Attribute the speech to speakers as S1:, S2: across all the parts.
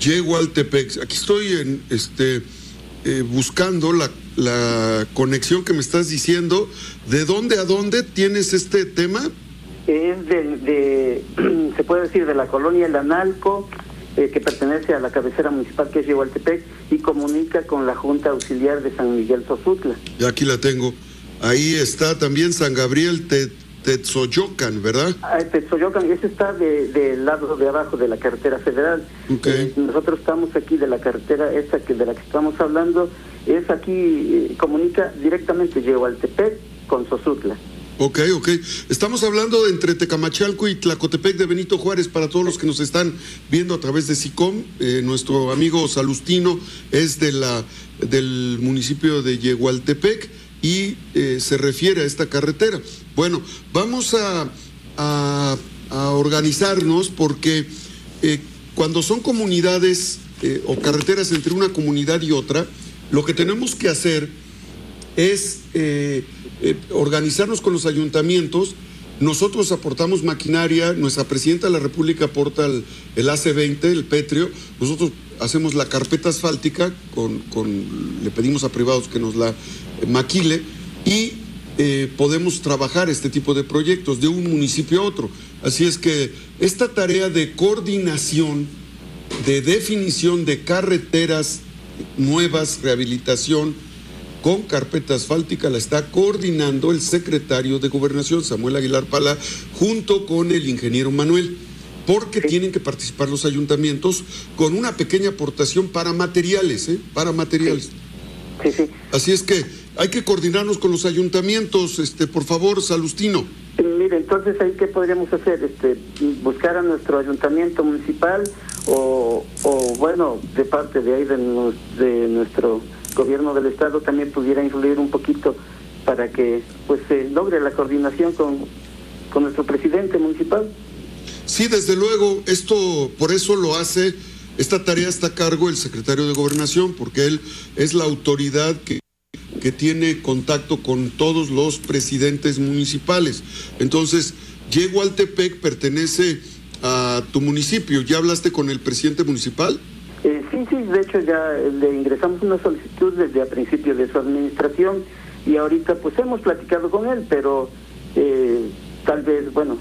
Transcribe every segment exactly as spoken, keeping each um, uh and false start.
S1: Yehualtepec. Aquí estoy en este eh, buscando la, la conexión que me estás diciendo. ¿De dónde a dónde tienes este tema?
S2: Es de, de se puede decir, de la colonia El Analco, eh, que pertenece a la cabecera municipal, que es Yehualtepec, y comunica con la Junta Auxiliar de San Miguel Sosutla.
S1: Ya aquí la tengo. Ahí está también San Gabriel Te, Tetzoyocan, ¿verdad?
S2: Ah, Tetzoyocan, ese está del de lado de abajo de la carretera federal.
S1: Okay.
S2: Eh, nosotros estamos aquí de la carretera esta que de la que estamos hablando, es aquí, eh, comunica directamente Yehualtepec con Sosutla.
S1: Ok, ok. Estamos hablando de entre Tecamachalco y Tlacotepec de Benito Juárez, para todos los que nos están viendo a través de SICOM. Eh, nuestro amigo Salustino es de la del municipio de Yehualtepec y eh, se refiere a esta carretera. Bueno, vamos a, a, a organizarnos porque eh, cuando son comunidades eh, o carreteras entre una comunidad y otra, lo que tenemos que hacer es eh, eh, organizarnos con los ayuntamientos. Nosotros aportamos maquinaria, nuestra presidenta de la República aporta el, el A C veinte, el pétreo, nosotros hacemos la carpeta asfáltica, con, con, le pedimos a privados que nos la eh, maquile y eh, podemos trabajar este tipo de proyectos de un municipio a otro. Así es que esta tarea de coordinación, de definición de carreteras nuevas, rehabilitación, con carpeta asfáltica la está coordinando el secretario de Gobernación, Samuel Aguilar Pala, junto con el ingeniero Manuel, porque sí. Tienen que participar los ayuntamientos con una pequeña aportación para materiales, ¿eh? Para materiales.
S2: Sí, sí.
S1: Así es que hay que coordinarnos con los ayuntamientos, este, por favor, Salustino.
S2: Mire, entonces ahí qué podríamos hacer, este, buscar a nuestro ayuntamiento municipal o, o bueno, de parte de ahí de, de nuestro gobierno del estado también pudiera influir un poquito para que pues se logre la coordinación con, con nuestro presidente municipal.
S1: Sí, desde luego, esto por eso lo hace, esta tarea está a cargo el secretario de Gobernación, porque él es la autoridad que, que tiene contacto con todos los presidentes municipales. Entonces, Yehualtepec pertenece a tu municipio. ¿Ya hablaste con el presidente municipal?
S2: Eh, sí, sí, de hecho ya le ingresamos una solicitud desde a principio de su administración y ahorita pues hemos platicado con él, pero eh, tal vez, bueno,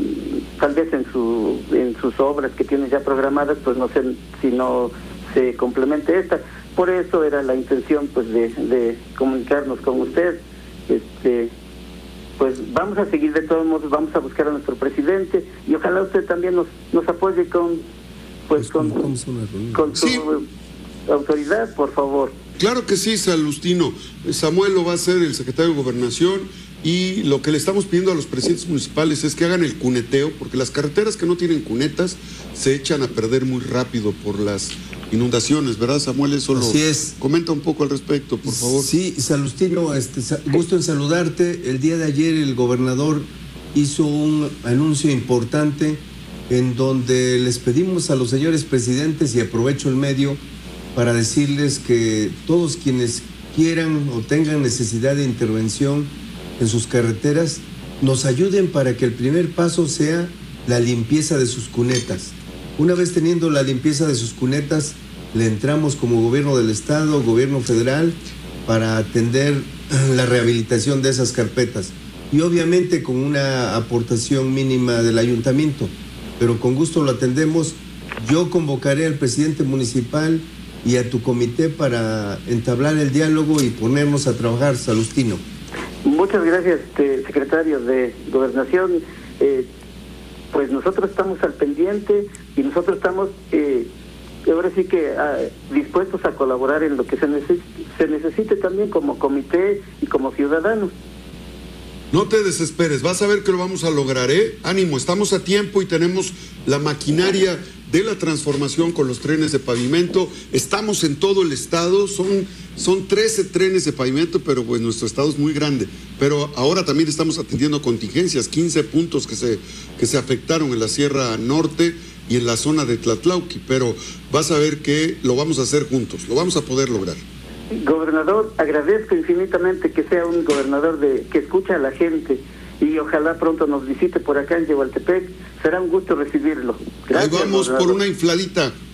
S2: tal vez en su en sus obras que tiene ya programadas, pues no sé si no se complemente esta. Por eso era la intención pues de, de comunicarnos con usted. Este, pues vamos a seguir de todos modos, vamos a buscar a nuestro presidente y ojalá usted también nos, nos apoye con pues con, con su sí. autoridad, por favor.
S1: Claro que sí, Salustino. Samuel lo va a hacer el secretario de Gobernación y lo que le estamos pidiendo a los presidentes municipales es que hagan el cuneteo, porque las carreteras que no tienen cunetas se echan a perder muy rápido por las inundaciones, ¿verdad, Samuel? Eso lo
S3: Así es.
S1: Comenta un poco al respecto, por favor.
S3: Sí, Salustino, este, gusto en saludarte. El día de ayer el gobernador hizo un anuncio importante en donde les pedimos a los señores presidentes, y aprovecho el medio para decirles que todos quienes quieran o tengan necesidad de intervención en sus carreteras, nos ayuden para que el primer paso sea la limpieza de sus cunetas. Una vez teniendo la limpieza de sus cunetas, le entramos como gobierno del estado, gobierno federal, para atender la rehabilitación de esas carpetas. Y obviamente con una aportación mínima del ayuntamiento, pero con gusto lo atendemos. Yo convocaré al presidente municipal y a tu comité para entablar el diálogo y ponernos a trabajar, Salustino.
S2: Muchas gracias, este, secretario de Gobernación. Eh, pues nosotros estamos al pendiente y nosotros estamos, eh, ahora sí que uh, dispuestos a colaborar en lo que se necesite, se necesite también como comité y como ciudadanos.
S1: No te desesperes, vas a ver que lo vamos a lograr, ¿eh? Ánimo, estamos a tiempo y tenemos la maquinaria de la transformación con los trenes de pavimento. Estamos en todo el estado, son, son trece trenes de pavimento, pero pues nuestro estado es muy grande. Pero ahora también estamos atendiendo contingencias, quince puntos que se, que se afectaron en la Sierra Norte y en la zona de Tlatlauqui, pero vas a ver que lo vamos a hacer juntos, lo vamos a poder lograr.
S2: Gobernador, agradezco infinitamente que sea un gobernador de que escucha a la gente y ojalá pronto nos visite por acá en Yehualtepec. Será un gusto recibirlo. Gracias,
S1: ahí vamos, gobernador. Por una infladita.